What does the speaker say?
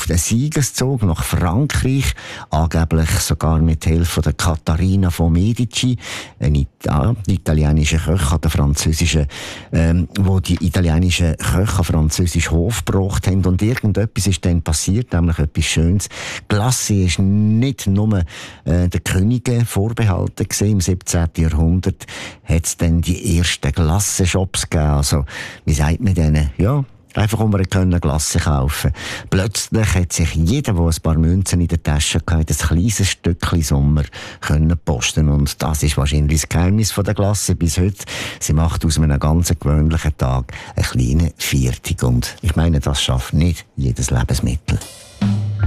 auf den Siegeszug nach Frankreich, angeblich sogar mit Hilfe der Katharina von Medici, eine italienische Köchin, der französischen, wo die italienischen Köche französisch Hof gebracht haben. Und irgendetwas ist dann passiert, nämlich etwas Schönes. Glace ist nicht nur den Königen vorbehalten gewesen. Im 17. Jahrhundert hat es dann die ersten Glassenshops gegeben. Also, wie sagt man denen? Ja, einfach Glasse kaufen. Plötzlich hat sich jeder, der ein paar Münzen in der Tasche hatte, ein kleines Stückchen Sommer können posten. Und das ist wahrscheinlich das Geheimnis von der Glasse bis heute. Sie macht aus einem ganz gewöhnlichen Tag einen kleinen Viertig. Und ich meine, das schafft nicht jedes Lebensmittel.